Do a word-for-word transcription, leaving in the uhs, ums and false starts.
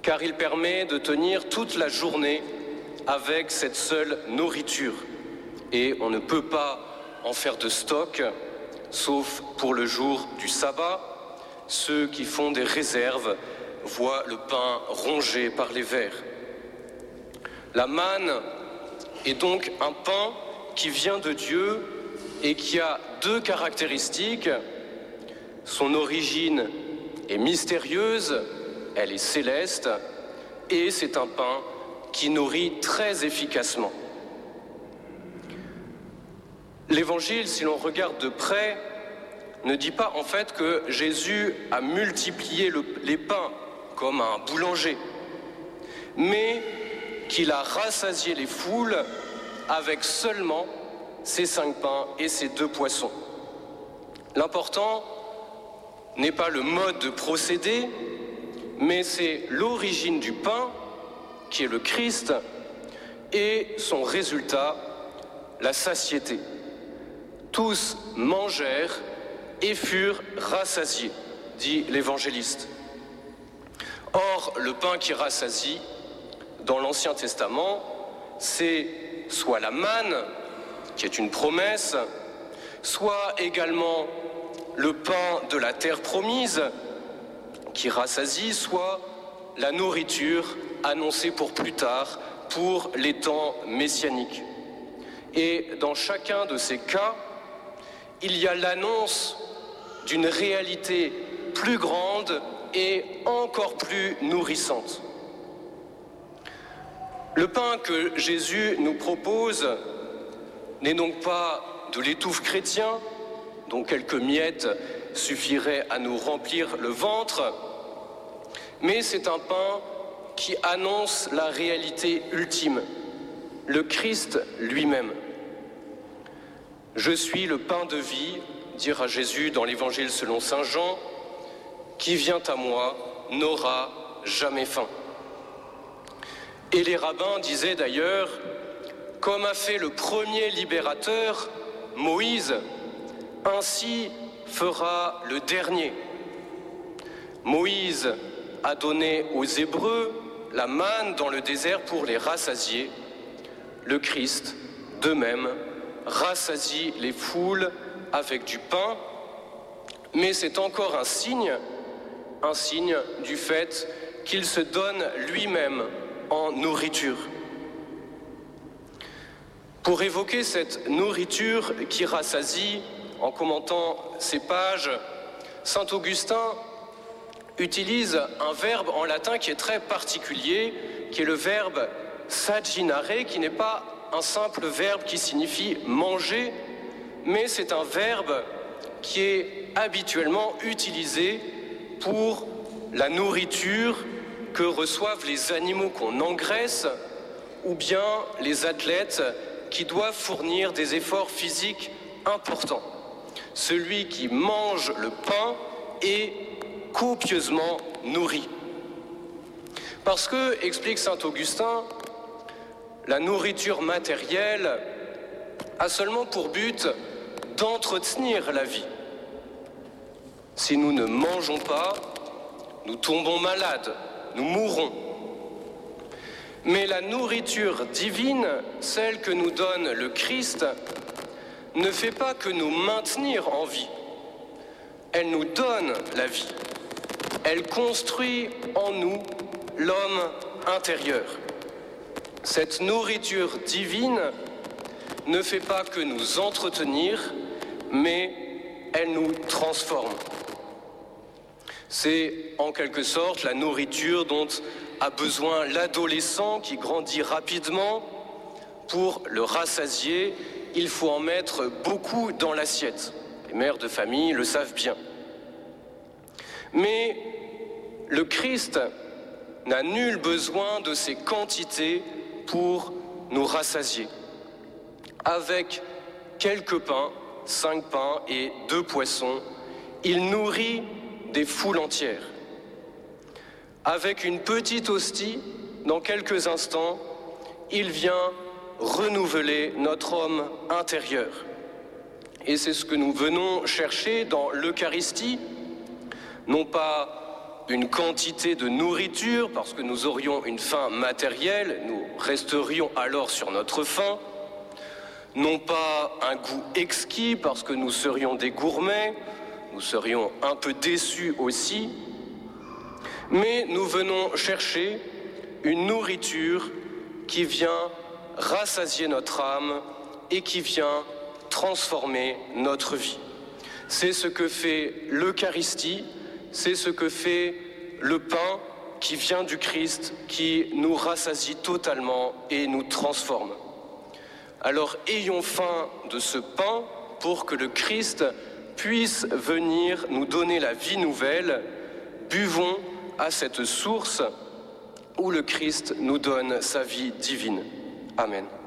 car il permet de tenir toute la journée avec cette seule nourriture. Et on ne peut pas en faire de stock, sauf pour le jour du sabbat. Ceux qui font des réserves voient le pain rongé par les vers. La manne est donc un pain qui vient de Dieu et qui a deux caractéristiques. Son origine est mystérieuse, elle est céleste, et c'est un pain qui nourrit très efficacement. L'Évangile, si l'on regarde de près, ne dit pas en fait que Jésus a multiplié le, les pains comme un boulanger, mais qu'il a rassasié les foules avec seulement ces cinq pains et ces deux poissons. L'important n'est pas le mode de procédé, mais c'est l'origine du pain, qui est le Christ, et son résultat, la satiété. Tous mangèrent et furent rassasiés, dit l'évangéliste. Or, le pain qui rassasie, dans l'Ancien Testament, c'est soit la manne, qui est une promesse, soit également le pain de la terre promise, qui rassasie, soit la nourriture annoncée pour plus tard, pour les temps messianiques. Et dans chacun de ces cas, il y a l'annonce d'une réalité plus grande et encore plus nourrissante. Le pain que Jésus nous propose n'est donc pas de l'étouffe chrétien, dont quelques miettes suffiraient à nous remplir le ventre, mais c'est un pain qui annonce la réalité ultime, le Christ lui-même. « Je suis le pain de vie », dira Jésus dans l'Évangile selon saint Jean, « qui vient à moi n'aura jamais faim ». Et les rabbins disaient d'ailleurs, comme a fait le premier libérateur, Moïse, ainsi fera le dernier. Moïse a donné aux Hébreux la manne dans le désert pour les rassasier. Le Christ, de même, rassasie les foules avec du pain, mais c'est encore un signe, un signe du fait qu'il se donne lui-même en nourriture. Pour évoquer cette nourriture qui rassasie, en commentant ces pages, saint Augustin utilise un verbe en latin qui est très particulier, qui est le verbe saginare, qui n'est pas un simple verbe qui signifie manger, mais c'est un verbe qui est habituellement utilisé pour la nourriture que reçoivent les animaux qu'on engraisse ou bien les athlètes qui doivent fournir des efforts physiques importants. Celui qui mange le pain est copieusement nourri. Parce que, explique saint Augustin, la nourriture matérielle a seulement pour but d'entretenir la vie. Si nous ne mangeons pas, nous tombons malades, nous mourrons. Mais la nourriture divine, celle que nous donne le Christ, ne fait pas que nous maintenir en vie. Elle nous donne la vie. Elle construit en nous l'homme intérieur. Cette nourriture divine ne fait pas que nous entretenir, mais elle nous transforme. C'est en quelque sorte la nourriture dont a besoin l'adolescent qui grandit rapidement. Pour le rassasier, il faut en mettre beaucoup dans l'assiette. Les mères de famille le savent bien. Mais le Christ n'a nul besoin de ces quantités pour nous rassasier. Avec quelques pains, cinq pains et deux poissons, il nourrit des foules entières. Avec une petite hostie, dans quelques instants, il vient renouveler notre homme intérieur. Et c'est ce que nous venons chercher dans l'Eucharistie, non pas une quantité de nourriture, parce que nous aurions une faim matérielle, nous resterions alors sur notre faim. Non pas un goût exquis, parce que nous serions des gourmets, nous serions un peu déçus aussi, mais nous venons chercher une nourriture qui vient rassasier notre âme et qui vient transformer notre vie. C'est ce que fait l'Eucharistie, c'est ce que fait le pain qui vient du Christ, qui nous rassasie totalement et nous transforme. Alors ayons faim de ce pain pour que le Christ puisse venir nous donner la vie nouvelle. Buvons à cette source où le Christ nous donne sa vie divine. Amen.